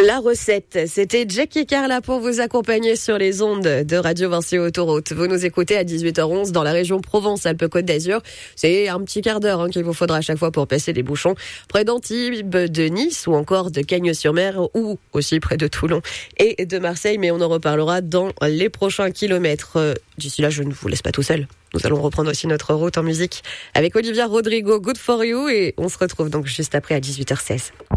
La recette, c'était Jackie Carla pour vous accompagner sur les ondes de Radio Vinci Autoroute. Vous nous écoutez à 18h11 dans la région Provence-Alpes-Côte d'Azur. C'est un petit quart d'heure qu'il vous faudra à chaque fois pour passer les bouchons près d'Antibes, de Nice ou encore de Cagnes-sur-Mer ou aussi près de Toulon et de Marseille. Mais on en reparlera dans les prochains kilomètres. D'ici là, je ne vous laisse pas tout seul. Nous allons reprendre aussi notre route en musique avec Olivia Rodrigo, Good For You, et on se retrouve donc juste après à 18h16.